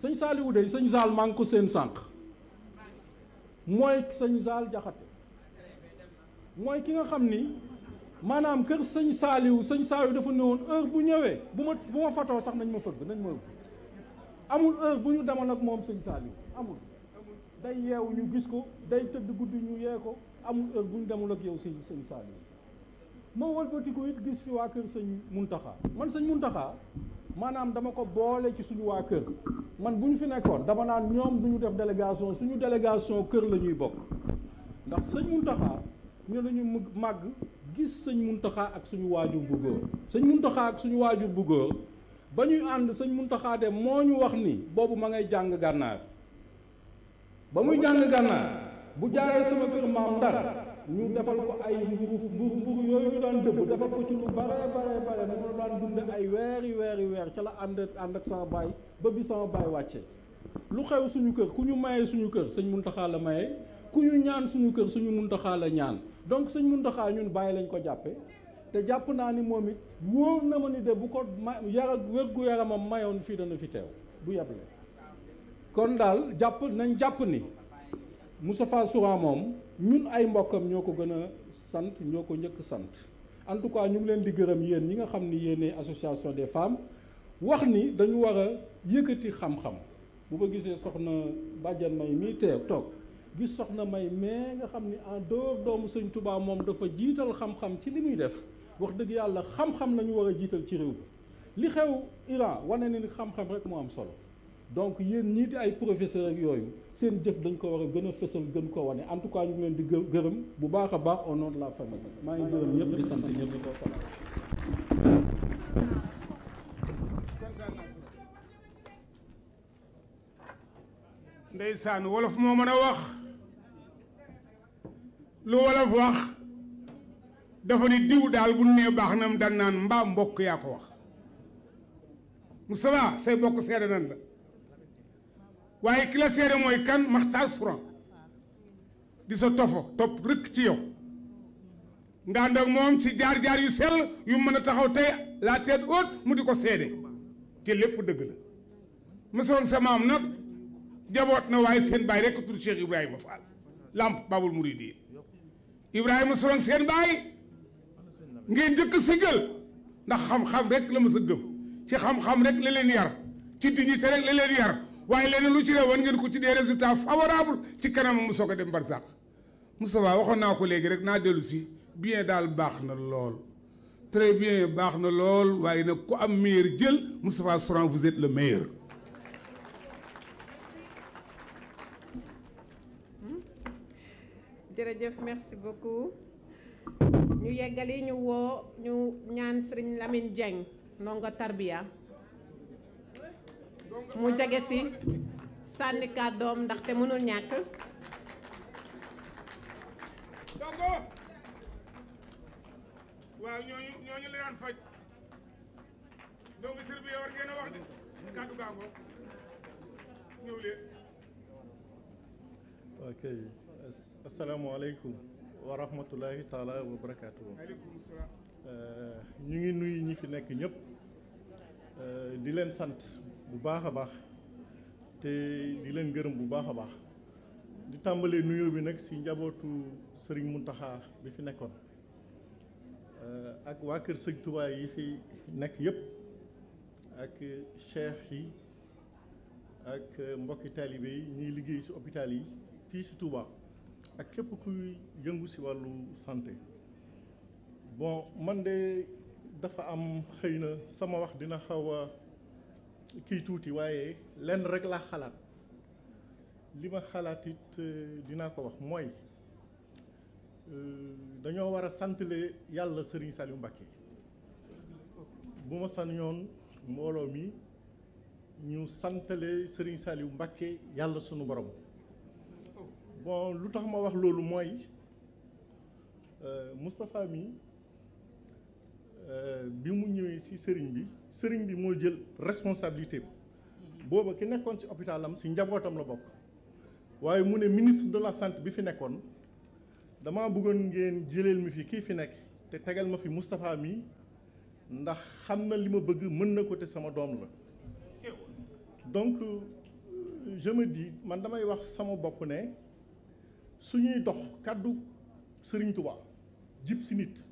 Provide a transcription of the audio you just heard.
sëñ Saliou de sëñ Zal maa ngi ko seen sànq mooy sëñ Zal Jaxate mooy ki nga xam ni maanaam kër sëñ Saliou dafa ne woon heure bu ñëwee bu ma fatoo sax nañ ma fëgg nañ ma amul heure bu ñu demal ak moom sëñ Saliou amul day yeewu ñu gis ko day tëdd guddi ñu yee ko amul heure bu ñu demul ak yow sëñ Saliou ma wëlbatiku it gis fi waa kër sëñ Muntaxa man sëñ Muntaxa maanaam dama ko boole ci suñu waa kër man bu ñu fi nekkoon dama naan ñoom du ñu def délégation suñu délégation kër la ñuy bokk ndax sëñ Muntaxa ñu la ñu màgg gis sëñ Muntaxa ak suñu waajur bu góor sëñ Muntaxa ak suñu waajur bu góor ba ñuy ànd sëñ Muntaxa de moo ñu wax ni boobu ma ngay jàng gànnaar ba muy jàng gànnaar bu jaaree sama kër maam Ndar ñu defal ko ay mburu yooyu ñu daan dëbb defal ko ci lu bare na ma daan dunde ay weer ca la ànd ak sama baay ba bi sama baay wàcce lu xew suñu kër ku ñu maye suñu kër sëñ Muntaxa la maye ku ñu ñaan suñu kër suñu Muntaxa la ñaan donc sëñ Muntaxa ñun bàyyi lañ ko jàppe te jàpp naa ni moom it wóor na ma ni de bu ko wérgu yaramam mayoon fii dana fi teew du yeble kon daal nañ jàpp ni Moustapha Souran moom ñun ay mbokkam ñoo ko gën a sant ñoo ko njëkk sant en tout cas ñu ngi leen di gërëm yéen ñi nga xam ni yéene association des femmes wax ni dañu war a yëkkati xam-xam bu ko gisee soxna Badiane May mii toog gis soxna May mais nga xam ni en dehors doomu sëñ Touba moom dafa jiital xam-xam ci li muy def wax dëgg yàlla xam-xam la ñu war a jiital ci réew bi li xew Iran wane na ni xam-xam rek moo am solo donc yéen ñii di ay professeur ak yooyu seen jëf dañ ko war a gën a fësal gën ko wane en tout cas ñu ngi leen di gërëm bu baax a baax au nom de la famille maa ngi gërëm ñëpp di sant ñëpp di ko salaam. ndeysaan wolof moo mën a wax lu wolof wax dafa ni diw daal bu nee baax na dan naan mbaa mbokk yaa ko wax Moustapha say mbokk seede nan la waaye ki la seede mooy kan Makhtar Souran di sa topp rëkk ci yow nga ànd ak moom ci jaar-jaar yu sell yu mën a taxaw tey la tête haute mu di ko seede te lépp dëgg la mosoon sa maam nag jaboot na waaye seen baay rekk tudd Cheikh Ibrahima Fall Lamp Babul Mouridine Ibrahima Souran seen baay ngeen njëkk siggal ndax xam-xam rek la ma sa gëm ci xam-xam rek la leen yar ci dignité rek la leen yar waaye leneen lu ci rew wan ngeen ko ci des résultats favorables ci kanam mu soog a dem barsàq Moustapha waxoon naa ko léegi rek naa dellu si bien daal baax na lool très bien baax na lool waaye nag ku am meilleur jël Moustapha Souran vous êtes le meilleur. jërëjëf merci beaucoup ñu yeggali ñu woo ñu ñaan Serigne Lamine Dieng ndongo tarbiya mu jege si sànni kàddoom ndaxte mënul ñàkk. donc waaw ñooñu la daan faj donc tarbiya war ngeen a wax de kàddu gaango ñëw leen. ok asalaamaaleykum wa rahmatullahi taala wa barakaatu. waaleykum salaam. ñu ngi nuyu ñi fi nekk ñëpp di leen sant bu baax a baax te di leen gërëm bu baax a baax di tàmbalee nuyoo bi nag si njabootu sëriñ Muntaxa bi fi nekkoon ak waa kër sëñ Tuubaa yi fi nekk yëpp ak cheikh yi ak mbokki taalibe yi ñuy liggéey si hôpital yi fii si Touba ak képp kuy yëngu si wàllu santé. bon man de dafa am xëy na sama wax dina xaw a kii tuuti waaye lenn rek laa xalaat li ma xalaat it dinaa ko wax mooy dañoo war a santale yàlla Serigne Saliou Mbacké bu ma sañoon mbooloo mi ñu santale Serigne Saliou Mbacké yàlla sunu borom. bon lu tax ma wax loolu mooy Moustapha mi bi mu ñëwee ci sëriñ bi moo jël responsabilité booba ki nekkoon ci hôpitalam ci njabootam la bokk waaye mu ne ministre de la santé bi fi nekkoon dama bëggoon ngeen jëleel mi fi kii fi nekk te tegal ma fi Moustapha mi ndax xam na li ma bëgg mën na ko te sama doom la donc je me dis man damay wax sama bopp ne suñuy dox kàddu Sëriñ Tuubaa jib si nit